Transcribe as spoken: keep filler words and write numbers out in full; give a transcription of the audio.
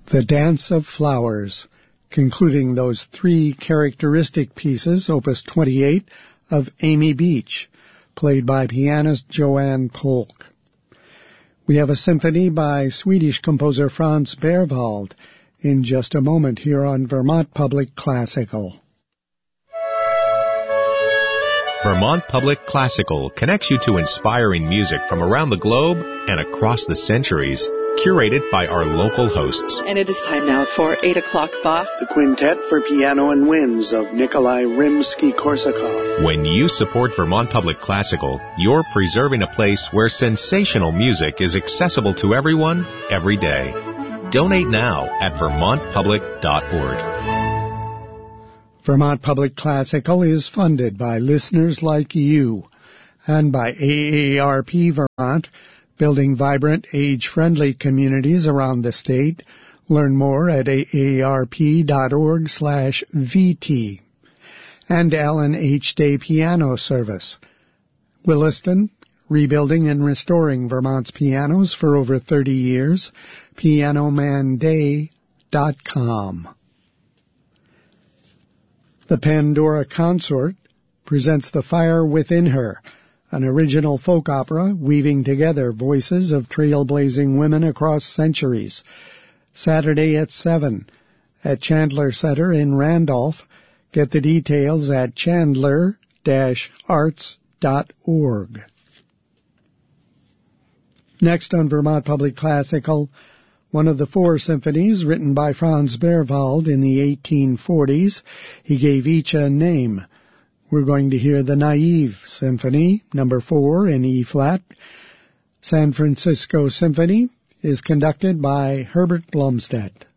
The Dance of Flowers, concluding those three characteristic pieces, Opus twenty-eight, of Amy Beach, played by pianist Joanne Polk. We have a symphony by Swedish composer Franz Berwald in just a moment here on Vermont Public Classical. Vermont Public Classical connects you to inspiring music from around the globe and across the centuries, curated by our local hosts. And it is time now for eight o'clock Bach. The Quintet for Piano and Winds of Nikolai Rimsky-Korsakov. When you support Vermont Public Classical, you're preserving a place where sensational music is accessible to everyone, every day. Donate now at vermont public dot org. Vermont Public Classical is funded by listeners like you and by A A R P Vermont, building vibrant, age-friendly communities around the state. Learn more at A A R P dot org slash V T. And Alan H. Day Piano Service. Williston, rebuilding and restoring Vermont's pianos for over thirty years. piano man day dot com. The Pandora Consort presents The Fire Within Her, an original folk opera weaving together voices of trailblazing women across centuries. Saturday at seven at Chandler Center in Randolph. Get the details at chandler dash arts dot org. Next on Vermont Public Classical, one of the four symphonies written by Franz Berwald in the eighteen forties. He gave each a name. We're going to hear the Naive Symphony, number four in E-flat. San Francisco Symphony is conducted by Herbert Blomstedt.